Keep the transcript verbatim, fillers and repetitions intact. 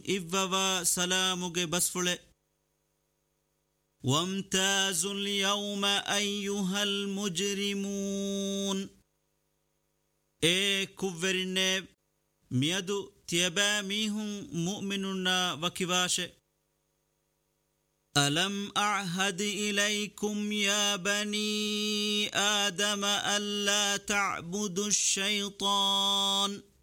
إفوا سلامك بسفل وامتازوا اليوم أيها المجرمون إيه كفرنب ميدو تيباميهم مؤمنون وكباش ألم أعهد إليكم يا بني آدم ألا تعبدوا الشيطان